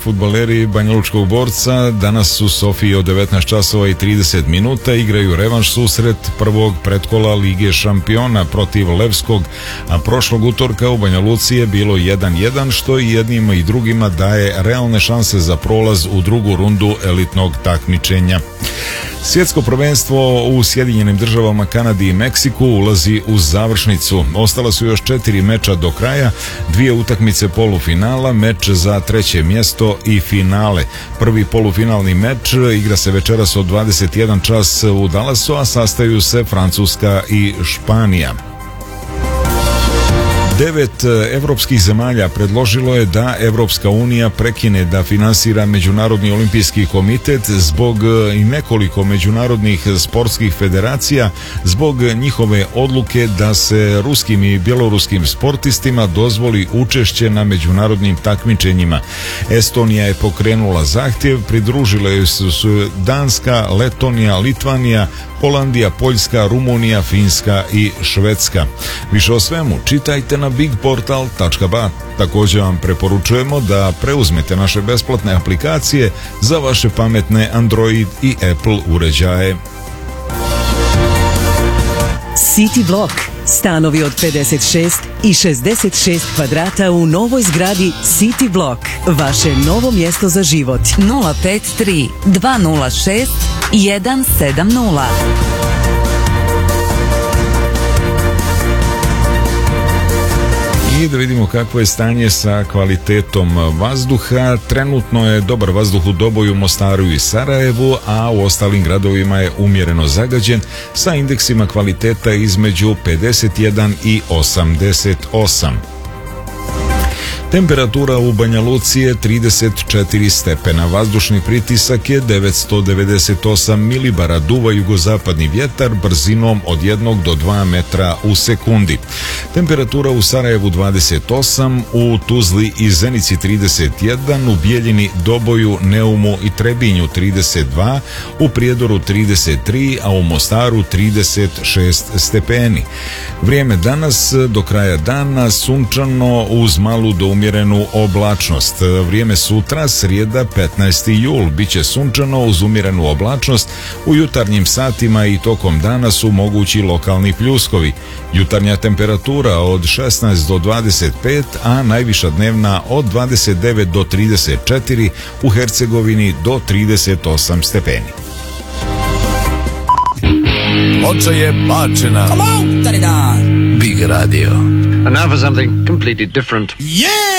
fudbaleri Banjalučkog Borca danas u Sofiji od 19 časova i 30 minuta igraju revanš susret prvog pretkola Lige šampiona protiv Levskog, a prošlog utorka u Banja Luci je bilo 1-1, što i jednima i drugima daje realne šanse za prolaz u drugu rundu elitnog takmičenja. Svjetsko prvenstvo u Sjedinjenim Državama, Kanadi i Meksiku ulazi u završnicu. Ostala su još 4 meča do kraja, 2 utakmice polufinala, meč za 3. mjesto i finale. Prvi polufinalni meč igra se večeras od 21 čas u Dallasu, a sastaju se Francuska i Španija. 9 evropskih zemalja predložilo je da Evropska unija prekine da finansira Međunarodni olimpijski komitet zbog i nekoliko međunarodnih sportskih federacija zbog njihove odluke da se ruskim i bjeloruskim sportistima dozvoli učešće na međunarodnim takmičenjima. Estonija je pokrenula zahtjev, pridružile su Danska, Letonija, Litvanija, Holandija, Poljska, Rumunija, Finska i Švedska. Više o svemu čitajte na bigportal.ba. Također vam preporučujemo da preuzmete naše besplatne aplikacije za vaše pametne Android i Apple uređaje. City Block. Stanovi od 56 i 66 kvadrata u novoj zgradi City Block. Vaše novo mjesto za život. 053 206 170. I da vidimo kakvo je stanje sa kvalitetom vazduha. Trenutno je dobar vazduh u Doboju, Mostaru i Sarajevu, a u ostalim gradovima je umjereno zagađen sa indeksima kvaliteta između 51 i 88. Temperatura u Banja Luci je 34 stepena, vazdušni pritisak je 998 milibara, duva jugozapadni vjetar brzinom od 1 do 2 metra u sekundi. Temperatura u Sarajevu 28, u Tuzli i Zenici 31, u Bijeljini, Doboju, Neumu i Trebinju 32, u Prijedoru 33, a u Mostaru 36 stepeni. Vrijeme danas do kraja dana sunčano uz malu do umjerenu oblačnost. Vrijeme sutra, srijeda 15. jul, bit će sunčano uz umjerenu oblačnost. U jutarnjim satima i tokom dana su mogući lokalni pljuskovi. Jutarnja temperatura od 16 do 25, a najviša dnevna od 29 do 34, u Hercegovini do 38 stepeni. Ploča je bačena. Come on, Big Radio. And now for something completely different. Yeah!